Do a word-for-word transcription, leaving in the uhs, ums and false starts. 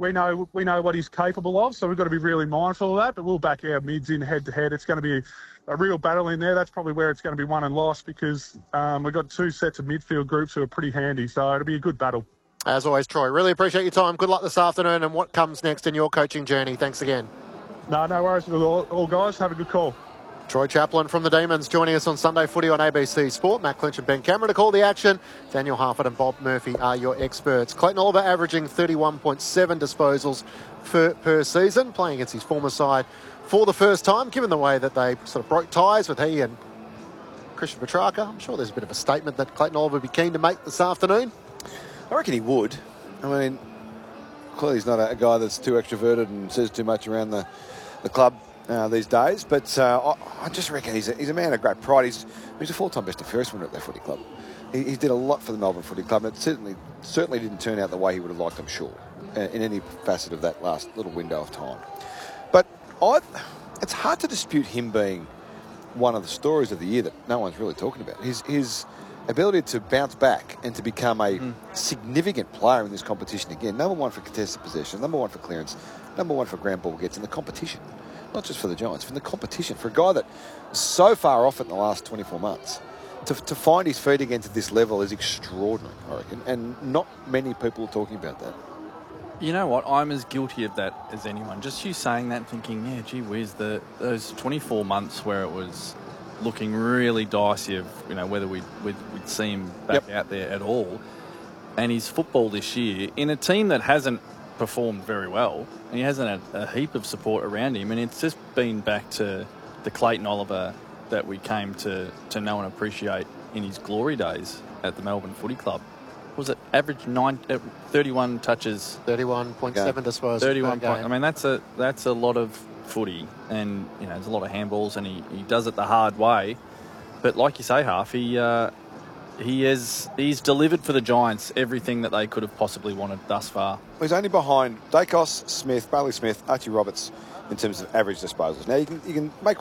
we know we know what he's capable of, so we've got to be really mindful of that. But we'll back our mids in head to head. It's going to be a real battle in there. That's probably where it's going to be won and lost because um, we've got two sets of midfield groups who are pretty handy. So it'll be a good battle. As always, Troy, really appreciate your time. Good luck this afternoon and what comes next in your coaching journey. Thanks again. No, no worries with all, all guys. Have a good call. Troy Chaplin from the Demons joining us on Sunday Footy on A B C Sport. Matt Clinch and Ben Cameron to call the action. Daniel Harford and Bob Murphy are your experts. Clayton Oliver averaging thirty-one point seven disposals per, per season, playing against his former side for the first time, given the way that they sort of broke ties with he and Christian Petrarca. I'm sure there's a bit of a statement that Clayton Oliver would be keen to make this afternoon. I reckon he would. I mean, clearly he's not a, a guy that's too extroverted and says too much around the, the club uh, these days. But uh, I, I just reckon he's a, he's a man of great pride. He's, he's a full-time best and fairest winner at their footy club. He, he did a lot for the Melbourne Footy Club, and it certainly, certainly didn't turn out the way he would have liked, I'm sure, in, in any facet of that last little window of time. But I, it's hard to dispute him being one of the stories of the year that no one's really talking about. His, his ability to bounce back and to become a mm. significant player in this competition again. Number one for contested possession, number one for clearance, number one for ground ball gets in the competition. Not just for the Giants, for the competition. For a guy that is so far off it in the last twenty-four months, to, to find his feet again to this level is extraordinary, I reckon. And not many people are talking about that. You know what? I'm as guilty of that as anyone. Just you saying that, thinking, yeah, gee whiz, the, those twenty-four months where it was looking really dicey of, you know, whether we'd, we'd, we'd see him back yep. out there at all. And his football this year, in a team that hasn't performed very well, and he hasn't had a heap of support around him, and it's just been back to the Clayton Oliver that we came to, to know and appreciate in his glory days at the Melbourne Footy Club. Was it average nine, uh, thirty-one touches? thirty-one point seven disposals. thirty-one point, I mean, that's a that's a lot of footy, and you know, there's a lot of handballs, and he, he does it the hard way. But like you say, Half, he uh, he is he's delivered for the Giants everything that they could have possibly wanted thus far. He's only behind Dacos, Smith, Bailey Smith, Archie Roberts in terms of average disposals. Now you can you can make